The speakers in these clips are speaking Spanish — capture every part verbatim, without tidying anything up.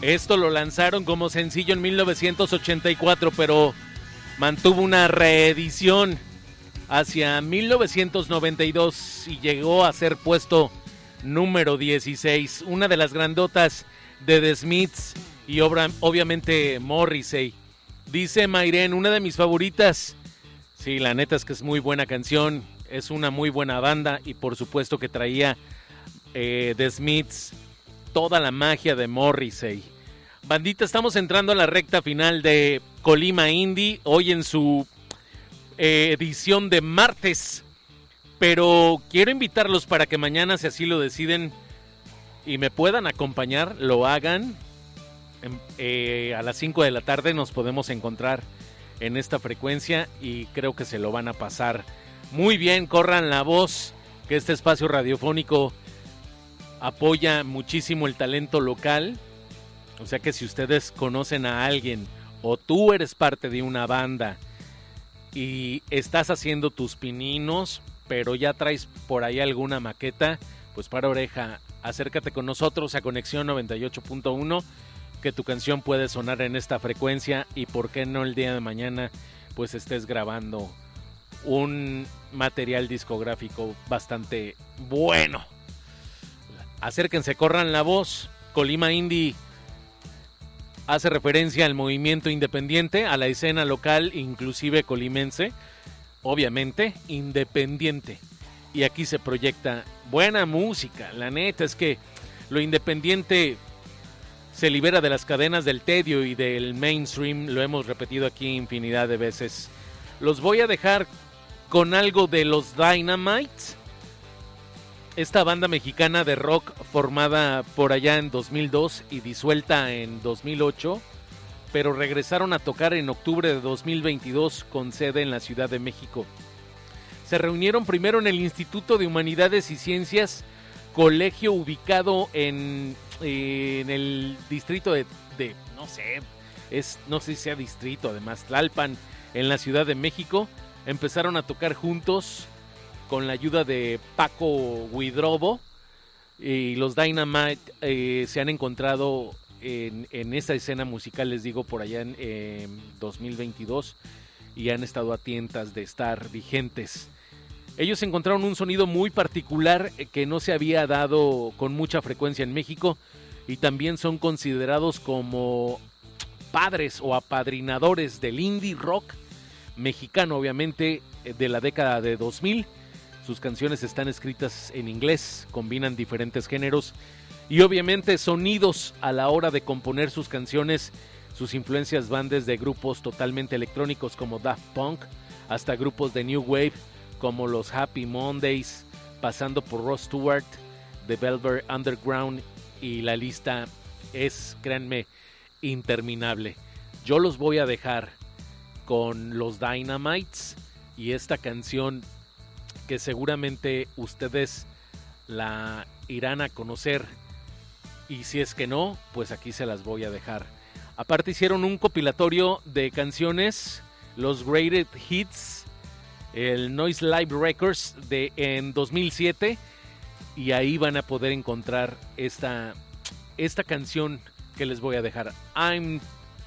Esto lo lanzaron como sencillo en mil novecientos ochenta y cuatro, pero mantuvo una reedición hacia mil novecientos noventa y dos y llegó a ser puesto número dieciséis. Una de las grandotas de The Smiths y obra, obviamente Morrissey. Dice Mayren, una de mis favoritas. Sí, la neta es que es muy buena canción, es una muy buena banda y por supuesto que traía eh, The Smiths toda la magia de Morrissey. Bandita, estamos entrando a la recta final de Colima Indie, hoy en su eh, edición de martes, pero quiero invitarlos para que mañana, si así lo deciden y me puedan acompañar, lo hagan. Eh, a las cinco de la tarde nos podemos encontrar en esta frecuencia y creo que se lo van a pasar muy bien. Corran la voz, que este espacio radiofónico apoya muchísimo el talento local. O sea que si ustedes conocen a alguien o tú eres parte de una banda y estás haciendo tus pininos, pero ya traes por ahí alguna maqueta, pues para oreja, acércate con nosotros a Conexión noventa y ocho punto uno, que tu canción puede sonar en esta frecuencia y por qué no el día de mañana pues estés grabando un material discográfico bastante bueno. Acérquense, corran la voz. Colima Indie hace referencia al movimiento independiente, a la escena local, inclusive colimense, obviamente independiente. Y aquí se proyecta buena música. La neta es que lo independiente se libera de las cadenas del tedio y del mainstream, lo hemos repetido aquí infinidad de veces. Los voy a dejar con algo de los Dynamite, esta banda mexicana de rock formada por allá en dos mil dos y disuelta en dos mil ocho, pero regresaron a tocar en octubre de dos mil veintidós con sede en la Ciudad de México. Se reunieron primero en el Instituto de Humanidades y Ciencias, colegio ubicado en, eh, en el distrito de, de, no sé, es, no sé si sea distrito, además, Tlalpan, en la Ciudad de México. Empezaron a tocar juntos con la ayuda de Paco Huidrobo y los Dynamite eh, se han encontrado en, en esta escena musical, les digo, por allá en eh, dos mil veintidós y han estado a tientas de estar vigentes. Ellos encontraron un sonido muy particular que no se había dado con mucha frecuencia en México y también son considerados como padres o apadrinadores del indie rock mexicano, obviamente de la década de dos mil. Sus canciones están escritas en inglés, combinan diferentes géneros y obviamente sonidos a la hora de componer sus canciones. Sus influencias van desde grupos totalmente electrónicos como Daft Punk hasta grupos de New Wave como los Happy Mondays, pasando por Rod Stewart, The Velvet Underground, y la lista es, créanme, interminable. Yo los voy a dejar con los Dynamites y esta canción que seguramente ustedes la irán a conocer y si es que no, pues aquí se las voy a dejar. Aparte hicieron un compilatorio de canciones, los Greatest Hits, el Noise Live Records de en dos mil siete, y ahí van a poder encontrar esta, esta canción que les voy a dejar. I'm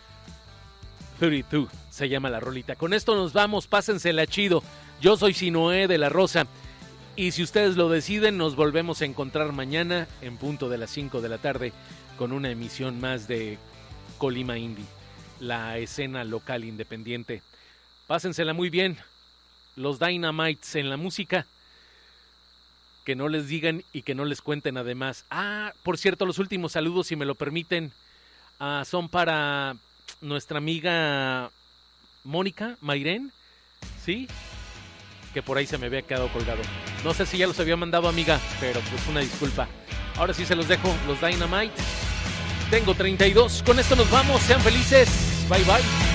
treinta y dos se llama la rolita. Con esto nos vamos, pásensela chido. Yo soy Sinoé de la Rosa y si ustedes lo deciden nos volvemos a encontrar mañana en punto de las cinco de la tarde con una emisión más de Colima Indie, la escena local independiente. Pásensela muy bien. Los Dynamites en la música, que no les digan y que no les cuenten además. Ah, por cierto, los últimos saludos, si me lo permiten, uh, son para nuestra amiga Mónica Mayren, ¿sí? Que por ahí se me había quedado colgado. No sé si ya los había mandado, amiga, pero pues una disculpa. Ahora sí se los dejo, los Dynamite. Tengo treinta y dos, con esto nos vamos, sean felices, bye bye.